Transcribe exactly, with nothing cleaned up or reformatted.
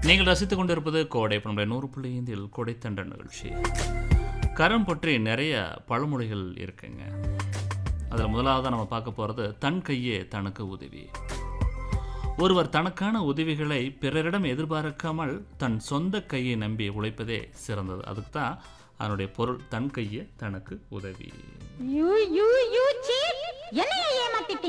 நீங்கள் ரசித்துக் கொண்டிருப்பது கோடை நம்முடைய நூறு புள்ளி ஐந்தில் கொடைத்தண்ட நிகழ்ச்சி. கரம் பற்றி நிறைய பழமொழிகள் இருக்குங்க. அதில் முதலாவதாக நம்ம பார்க்க போகிறது தன் கையே தனக்கு உதவி. ஒருவர் தனக்கான உதவிகளை பிறரிடம் எதிர்பார்க்காமல் தன் சொந்த கையை நம்பி உழைப்பதே சிறந்தது. அதுக்கு தான் அதனுடைய பொருள், தன் கையே தனக்கு உதவி.